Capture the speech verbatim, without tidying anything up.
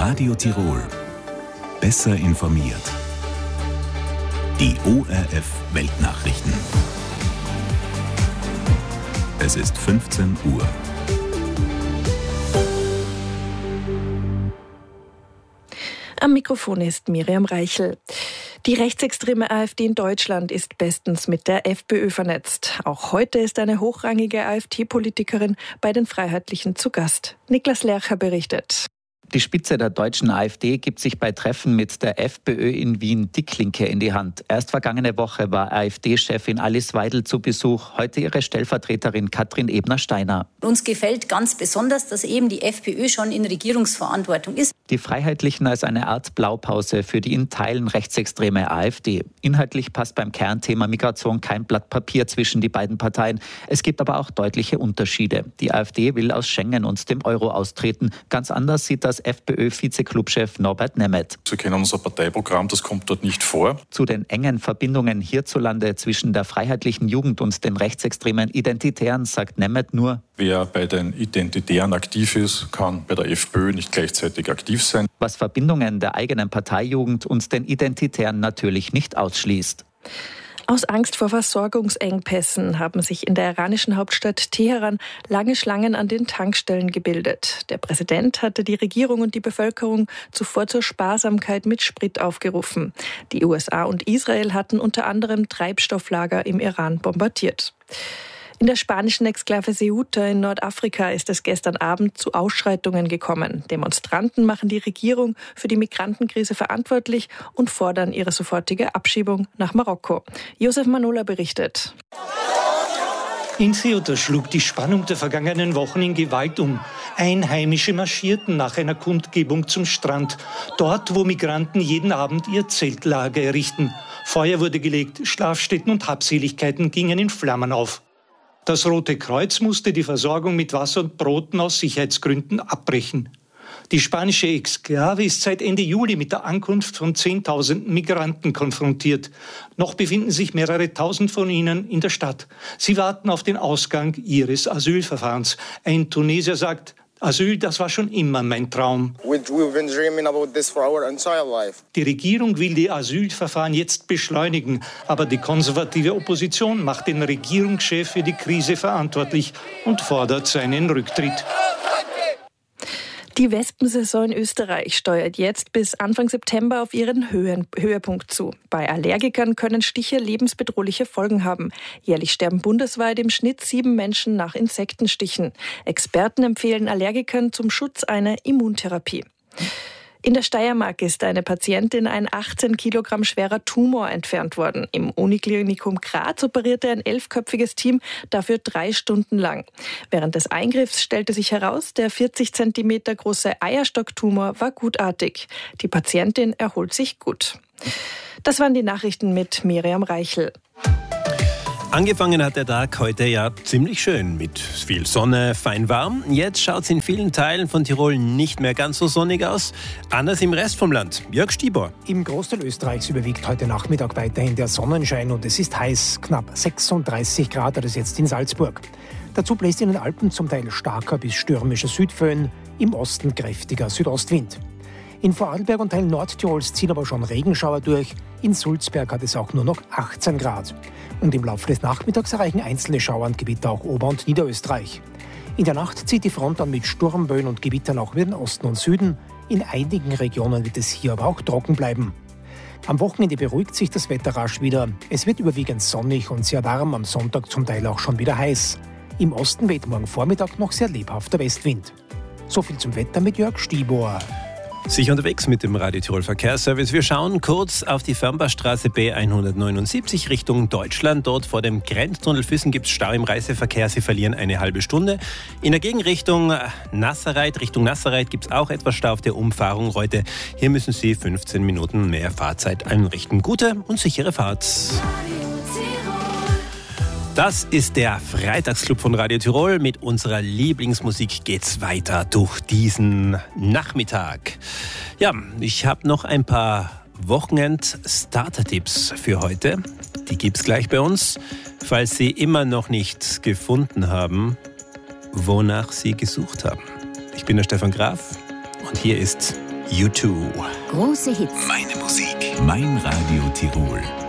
Radio Tirol. Besser informiert. Die O R F Weltnachrichten. Es ist fünfzehn Uhr. Am Mikrofon ist Miriam Reichel. Die rechtsextreme AfD in Deutschland ist bestens mit der FPÖ vernetzt. Auch heute ist eine hochrangige AfD-Politikerin bei den Freiheitlichen zu Gast. Niklas Lercher berichtet. Die Spitze der deutschen AfD gibt sich bei Treffen mit der FPÖ in Wien die Klinke in die Hand. Erst vergangene Woche war AfD-Chefin Alice Weidel zu Besuch, heute ihre Stellvertreterin Katrin Ebner-Steiner. Uns gefällt ganz besonders, dass eben die FPÖ schon in Regierungsverantwortung ist. Die Freiheitlichen als eine Art Blaupause für die in Teilen rechtsextreme AfD. Inhaltlich passt beim Kernthema Migration kein Blatt Papier zwischen die beiden Parteien. Es gibt aber auch deutliche Unterschiede. Die AfD will aus Schengen und dem Euro austreten. Ganz anders sieht das FPÖ-Vize-Clubchef Norbert Nemeth. Sie kennen unser Parteiprogramm, das kommt dort nicht vor. Zu den engen Verbindungen hierzulande zwischen der freiheitlichen Jugend und den rechtsextremen Identitären sagt Nemeth nur: Wer bei den Identitären aktiv ist, kann bei der FPÖ nicht gleichzeitig aktiv sein. Was Verbindungen der eigenen Parteijugend und den Identitären natürlich nicht ausschließt. Aus Angst vor Versorgungsengpässen haben sich in der iranischen Hauptstadt Teheran lange Schlangen an den Tankstellen gebildet. Der Präsident hatte die Regierung und die Bevölkerung zuvor zur Sparsamkeit mit Sprit aufgerufen. Die U S A und Israel hatten unter anderem Treibstofflager im Iran bombardiert. In der spanischen Exklave Ceuta in Nordafrika ist es gestern Abend zu Ausschreitungen gekommen. Demonstranten machen die Regierung für die Migrantenkrise verantwortlich und fordern ihre sofortige Abschiebung nach Marokko. Josef Manola berichtet. In Ceuta schlug die Spannung der vergangenen Wochen in Gewalt um. Einheimische marschierten nach einer Kundgebung zum Strand, dort, wo Migranten jeden Abend ihr Zeltlager errichten. Feuer wurde gelegt, Schlafstätten und Habseligkeiten gingen in Flammen auf. Das Rote Kreuz musste die Versorgung mit Wasser und Broten aus Sicherheitsgründen abbrechen. Die spanische Exklave ist seit Ende Juli mit der Ankunft von zehntausenden Migranten konfrontiert. Noch befinden sich mehrere tausend von ihnen in der Stadt. Sie warten auf den Ausgang ihres Asylverfahrens. Ein Tunesier sagt: Asyl, das war schon immer mein Traum. Die Regierung will die Asylverfahren jetzt beschleunigen, aber die konservative Opposition macht den Regierungschef für die Krise verantwortlich und fordert seinen Rücktritt. Die Wespensaison in Österreich steuert jetzt bis Anfang September auf ihren Höhen, Höhepunkt zu. Bei Allergikern können Stiche lebensbedrohliche Folgen haben. Jährlich sterben bundesweit im Schnitt sieben Menschen nach Insektenstichen. Experten empfehlen Allergikern zum Schutz eine Immuntherapie. In der Steiermark ist eine Patientin ein achtzehn Kilogramm schwerer Tumor entfernt worden. Im Uniklinikum Graz operierte ein elfköpfiges Team dafür drei Stunden lang. Während des Eingriffs stellte sich heraus, der vierzig Zentimeter große Eierstocktumor war gutartig. Die Patientin erholt sich gut. Das waren die Nachrichten mit Miriam Reichel. Angefangen hat der Tag heute ja ziemlich schön mit viel Sonne, fein warm. Jetzt schaut es in vielen Teilen von Tirol nicht mehr ganz so sonnig aus. Anders im Rest vom Land. Jörg Stieber. Im Großteil Österreichs überwiegt heute Nachmittag weiterhin der Sonnenschein und es ist heiß. Knapp sechsunddreißig Grad hat es jetzt in Salzburg. Dazu bläst in den Alpen zum Teil starker bis stürmischer Südföhn, im Osten kräftiger Südostwind. In Vorarlberg und Teilen Nordtirols ziehen aber schon Regenschauer durch. In Sulzberg hat es auch nur noch achtzehn Grad. Und im Laufe des Nachmittags erreichen einzelne Schauer und Gewitter auch Ober- und Niederösterreich. In der Nacht zieht die Front dann mit Sturmböen und Gewittern auch über den Osten und Süden. In einigen Regionen wird es hier aber auch trocken bleiben. Am Wochenende beruhigt sich das Wetter rasch wieder. Es wird überwiegend sonnig und sehr warm, am Sonntag zum Teil auch schon wieder heiß. Im Osten weht morgen Vormittag noch sehr lebhafter Westwind. So viel zum Wetter mit Jörg Stieber. Sich unterwegs mit dem Radio Tirol Verkehrsservice. Wir schauen kurz auf die Fernbahnstraße B hundertneunundsiebzig Richtung Deutschland. Dort vor dem Grenztunnel Füssen gibt es Stau im Reiseverkehr. Sie verlieren eine halbe Stunde. In der Gegenrichtung Nasserreit, Richtung Nasserreit gibt es auch etwas Stau auf der Umfahrung heute. Hier müssen Sie fünfzehn Minuten mehr Fahrzeit einrichten. Gute und sichere Fahrt. Das ist der Freitagsclub von Radio Tirol. Mit unserer Lieblingsmusik geht's weiter durch diesen Nachmittag. Ja, ich habe noch ein paar Wochenend-Starter-Tipps für heute. Die gibt's gleich bei uns. Falls Sie immer noch nicht gefunden haben, wonach Sie gesucht haben. Ich bin der Stefan Graf und hier ist U zwei. Große Hits. Meine Musik. Mein Radio Tirol.